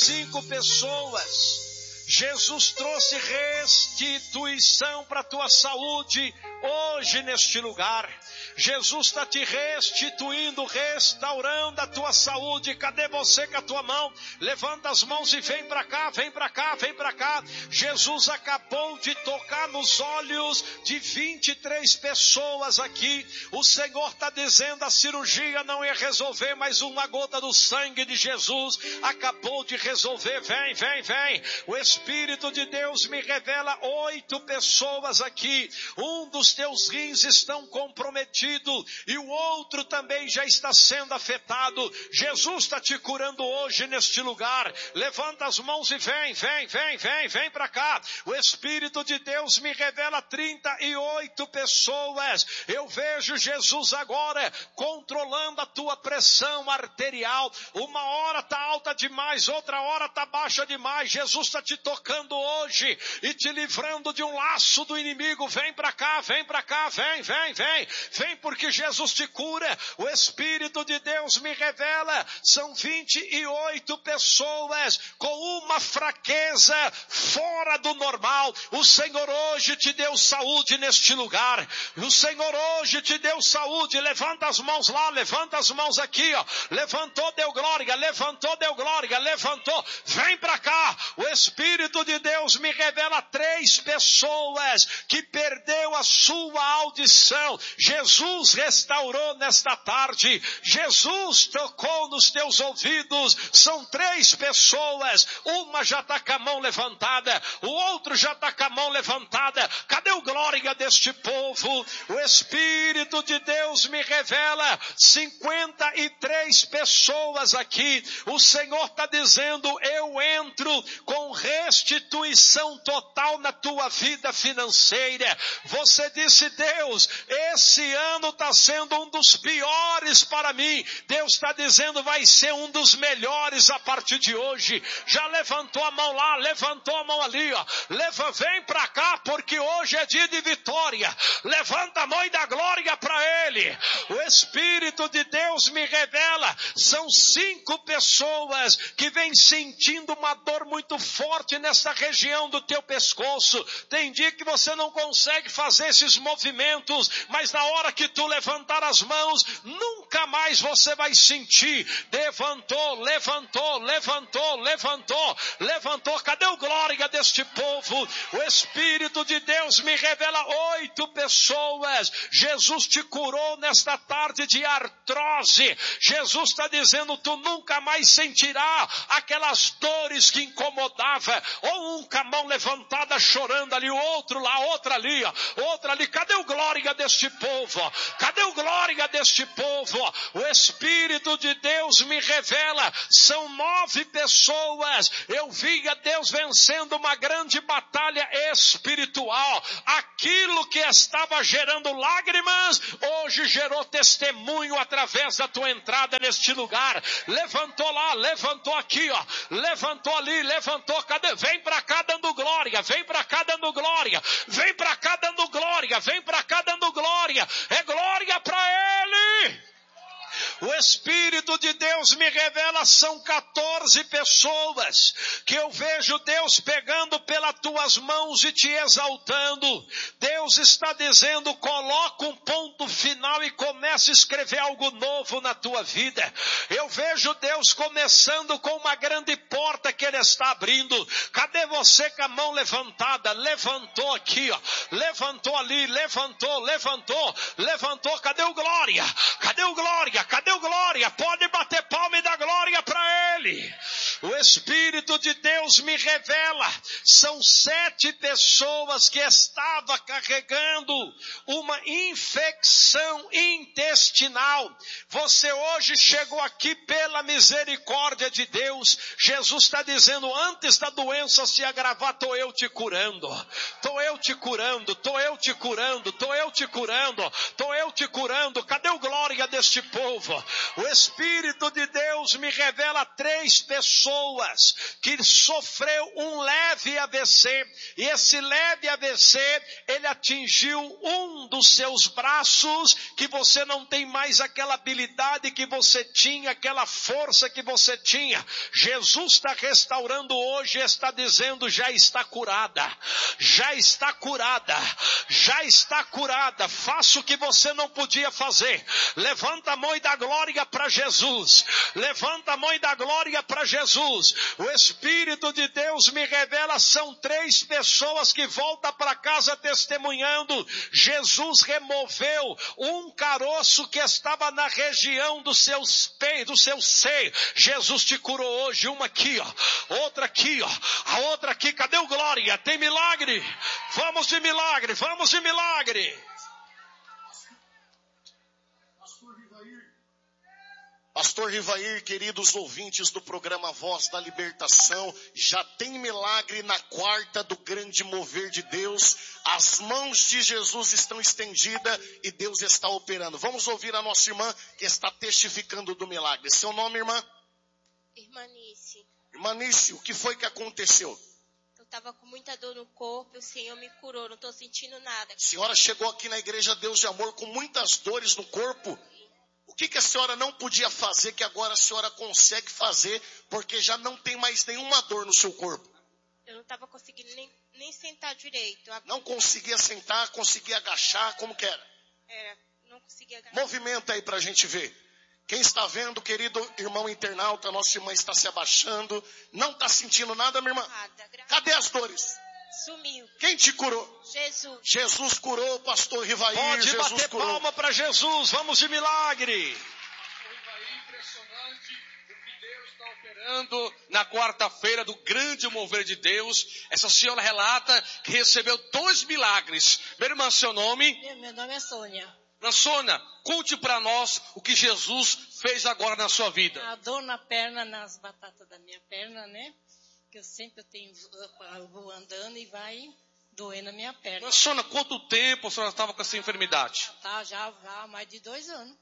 5 pessoas. Jesus trouxe restituição para a tua saúde hoje neste lugar. Jesus está te restituindo, restaurando a tua saúde. Cadê você com a tua mão? Levanta as mãos e vem para cá, vem para cá, vem para cá. Jesus acabou de tocar nos olhos de 23 pessoas aqui. O Senhor está dizendo, a cirurgia não ia resolver, mas uma gota do sangue de Jesus acabou de resolver. Vem, vem, vem. O Espírito de Deus me revela 8 pessoas aqui. Um dos teus rins estão comprometidos e o outro também já está sendo afetado. Jesus está te curando hoje neste lugar. Levanta as mãos e vem, vem, vem, vem, vem para cá. O Espírito de Deus me revela 38 pessoas. Eu vejo Jesus agora controlando a tua pressão arterial. Uma hora está alta demais, outra hora está baixa demais. Jesus está te tocando hoje e te livrando de um laço do inimigo. Vem para cá, vem para cá, vem, vem, vem. Vem porque Jesus te cura. O Espírito de Deus me revela, são 28 pessoas com uma fraqueza fora do normal. O Senhor hoje te deu saúde neste lugar. O Senhor hoje te deu saúde. Levanta as mãos lá, levanta as mãos aqui, ó. Levantou, deu glória, levantou, deu glória, levantou. Vem para cá. O Espírito de Deus me revela 3 pessoas que perdeu a sua audição. Jesus restaurou nesta tarde. Jesus tocou nos teus ouvidos. São 3 pessoas. Uma já está com a mão levantada. O outro já está com a mão levantada. Cadê o glória deste povo? O Espírito de Deus me revela 53 pessoas aqui. O Senhor está dizendo, eu entro com restituição total na tua vida financeira. Você disse, Deus, esse ano está sendo um dos piores para mim. Deus está dizendo, vai ser um dos melhores a partir de hoje. Já levantou a mão lá, levantou a mão ali, ó. Vem para cá, porque hoje é dia de vitória. Levanta a mão e dá glória para Ele. O Espírito de Deus me revela, são 5 pessoas que vêm sentindo uma dor muito forte nessa região do teu pescoço. Tem dia que você não consegue fazer esses movimentos, mas na hora que tu levantar as mãos, nunca mais você vai sentir. Levantou, levantou, levantou, levantou, levantou. Cadê o glória deste povo? O Espírito de Deus me revela 8 pessoas. Jesus te curou nesta tarde de artrose. Jesus está dizendo, tu nunca mais sentirá aquelas dores que incomodava. Ou um com a mão levantada chorando ali, o outro lá, outra ali, ó, outra ali. Cadê o glória deste povo? Cadê o glória deste povo? O Espírito de Deus me revela, são 9 pessoas. Eu vi a Deus vencendo uma grande batalha espiritual. Aquilo que estava gerando lágrimas, hoje gerou testemunho através da tua entrada neste lugar. Levantou lá, levantou aqui, ó, levantou ali, levantou. Cadê? Vem para cá dando glória, vem para cá dando glória, vem para cá dando glória, vem para cá dando glória. É glória para Ele. O Espírito de Deus me revela, são 14 pessoas que eu vejo Deus pegando pelas tuas mãos e te exaltando. Deus está dizendo, coloca um ponto final e comece a escrever algo novo na tua vida. Eu vejo Deus começando com uma grande porta que Ele está abrindo. Cadê você com a mão levantada? Levantou aqui, ó. Levantou ali, levantou, levantou, levantou. Cadê o glória? Cadê o glória? Cadê o glória? Pode bater palma e dar glória para Ele. O Espírito de Deus me revela, são 7 pessoas que estavam carregando uma infecção intestinal. Você hoje chegou aqui pela misericórdia de Deus. Jesus está dizendo, antes da doença se agravar, estou eu te curando. Estou eu te curando, estou eu te curando, estou eu te curando, estou eu te curando. Cadê o glória deste povo? O Espírito de Deus me revela 3 pessoas que sofreu um leve AVC. E esse leve AVC, ele atingiu um dos seus braços, que você não tem mais aquela habilidade que você tinha, aquela força que você tinha. Jesus está restaurando hoje e está dizendo, já está curada. Já está curada. Já está curada. Faça o que você não podia fazer. Levanta a mão e dá glória para Jesus. Levanta a mão e dá glória para Jesus. O Espírito de Deus me revela, são 3 pessoas que voltam para casa testemunhando. Jesus removeu um caroço que estava na região dos seus peitos, do seu seio. Jesus te curou hoje. Uma aqui, ó. Outra aqui, ó. A outra aqui. Cadê o glória? Tem milagre? Vamos de milagre. Vamos de milagre. Pastor Rivair, queridos ouvintes do programa Voz da Libertação, já tem milagre na quarta do grande mover de Deus. As mãos de Jesus estão estendidas e Deus está operando. Vamos ouvir a nossa irmã que está testificando do milagre. Seu nome, irmã? Irmã Nice. Irmã Nice, o que foi que aconteceu? Eu estava com muita dor no corpo e o Senhor me curou, não estou sentindo nada. A senhora chegou aqui na Igreja Deus de Amor com muitas dores no corpo. O que a senhora não podia fazer que agora a senhora consegue fazer, porque já não tem mais nenhuma dor no seu corpo? Eu não estava conseguindo nem sentar direito. Não conseguia sentar, conseguia agachar, como que era? Não conseguia agachar. Movimenta aí pra gente ver. Quem está vendo, querido irmão internauta, nossa irmã está se abaixando. Não está sentindo nada, minha irmã? Nada. Cadê as dores? Sumiu. Quem te curou? Jesus. Jesus curou, pastor Rivair. Pode Jesus bater curou. palma para Jesus. Vamos de milagre. Impressionante o que Deus está operando na quarta-feira do grande mover de Deus. Essa senhora relata que recebeu 2 milagres. Minha irmã, seu nome? Meu nome é Sônia. Sônia, conte para nós o que Jesus fez agora na sua vida. A dor na perna, nas batatas da minha perna, né? Que eu sempre vou andando e vai doendo a minha perna. Sônia, quanto tempo a senhora estava com essa enfermidade? Tá, já há mais de 2 anos.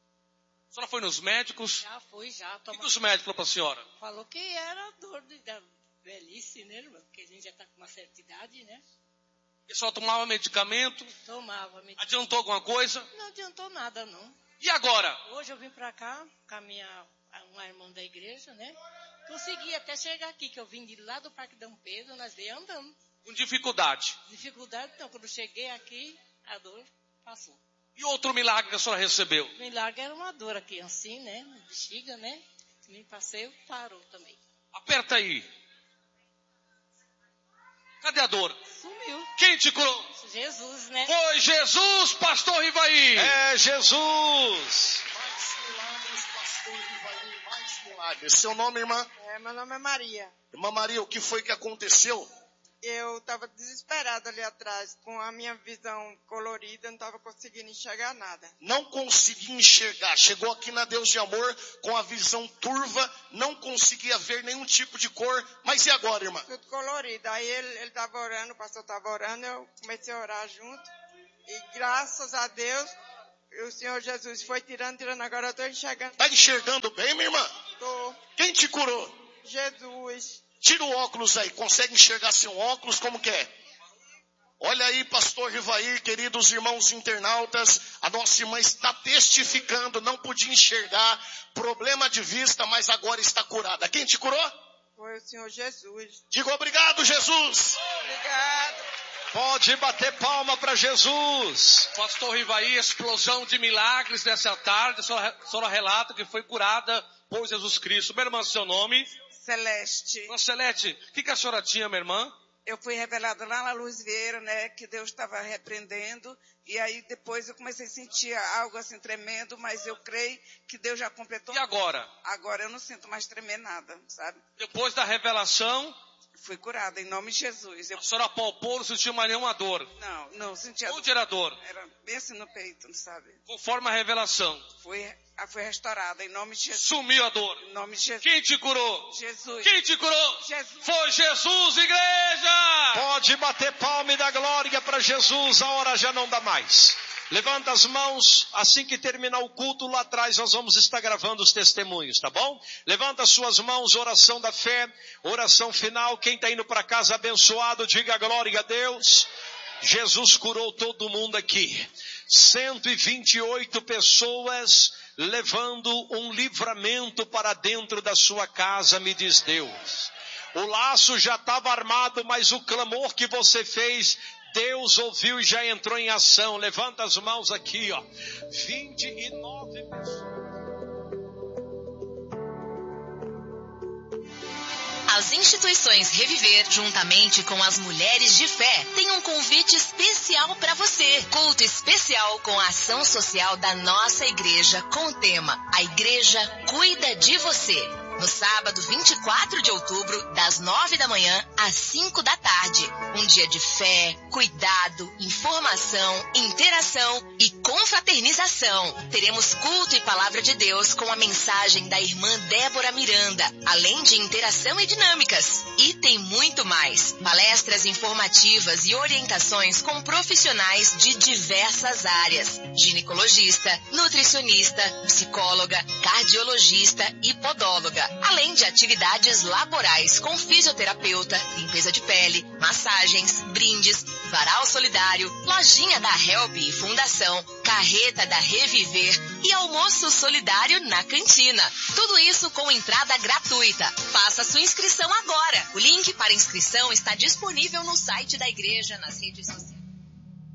A senhora foi nos médicos? Já fui, já. O que os médicos falaram para a senhora? Falou que era dor da velhice, né, irmão? Porque a gente já está com uma certa idade, né? E só tomava medicamento? Tomava medicamento. Adiantou alguma coisa? Não adiantou nada, não. E agora? Hoje eu vim pra cá com uma irmã da igreja, né? Consegui até chegar aqui, que eu vim de lá do Parque Dom Pedro, nós veio andando. Com dificuldade. Dificuldade, então, quando eu cheguei aqui, a dor passou. E outro milagre que a senhora recebeu? O milagre era uma dor aqui assim, né? Bexiga, né? Me passei, parou também. Aperta aí. Cadê a dor? Sumiu. Quem te curou? Jesus, né? Foi Jesus, pastor Rivair. É Jesus. Mais milagres, pastor Rivair, mais milagres. Seu nome, irmã? Meu nome é Maria. Irmã Maria, o que foi que aconteceu? Eu estava desesperada ali atrás, com a minha visão colorida, não estava conseguindo enxergar nada. Não conseguia enxergar. Chegou aqui na Deus de Amor com a visão turva, não conseguia ver nenhum tipo de cor. Mas e agora, irmã? Tudo colorido. Aí ele estava orando, o pastor estava orando, eu comecei a orar junto. E graças a Deus, o Senhor Jesus foi tirando, agora eu estou enxergando. Está enxergando bem, minha irmã? Tô. Quem te curou? Jesus. Tira o óculos aí. Consegue enxergar sem óculos? Como que é? Olha aí, pastor Rivair, queridos irmãos internautas, a nossa irmã está testificando, não podia enxergar, problema de vista, mas agora está curada. Quem te curou? Foi o Senhor Jesus. Diga obrigado, Jesus. Obrigado. Pode bater palma para Jesus. Pastor Rivair, explosão de milagres nessa tarde. A senhora relata que foi curada por Jesus Cristo. Minha irmã, seu nome? Celeste. Irmã Celeste, o que a senhora tinha, minha irmã? Eu fui revelada lá na Luz Vieira, né, que Deus estava repreendendo, e aí depois eu comecei a sentir algo assim tremendo, mas eu creio que Deus já completou. E agora? Agora eu não sinto mais tremer nada, sabe? Depois da revelação, fui curada, em nome de Jesus. A senhora palpou, não sentiu mais nenhuma dor? Não sentia dor. Onde era a dor? Era bem assim no peito, sabe? Conforme a revelação. Foi restaurada, em nome de Jesus. Sumiu a dor. Em nome de Jesus. Quem te curou? Jesus. Quem te curou? Jesus. Foi Jesus, igreja! Pode bater palma e dar glória para Jesus, a hora já não dá mais. Levanta as mãos, assim que terminar o culto, lá atrás nós vamos estar gravando os testemunhos, tá bom? Levanta as suas mãos, oração da fé, oração final. Quem está indo para casa abençoado, diga glória a Deus. Jesus curou todo mundo aqui. 128 pessoas levando um livramento para dentro da sua casa, me diz Deus. O laço já estava armado, mas o clamor que você fez, Deus ouviu e já entrou em ação. Levanta as mãos aqui, ó. 29 pessoas. As instituições Reviver, juntamente com as Mulheres de Fé, têm um convite especial para você. Culto especial com a ação social da nossa igreja, com o tema A Igreja Cuida de Você. No sábado 24 de outubro, das 9 da manhã às 5 da tarde. Um dia de fé, cuidado, informação, interação e confraternização. Teremos culto e palavra de Deus com a mensagem da irmã Débora Miranda, além de interação e dinâmicas. E tem muito mais. Palestras informativas e orientações com profissionais de diversas áreas. Ginecologista, nutricionista, psicóloga, cardiologista e podóloga. Além de atividades laborais com fisioterapeuta, limpeza de pele, massagens, brindes, varal solidário, lojinha da Help e Fundação, carreta da Reviver e almoço solidário na cantina. Tudo isso com entrada gratuita. Faça sua inscrição agora. O link para inscrição está disponível no site da igreja, nas redes sociais.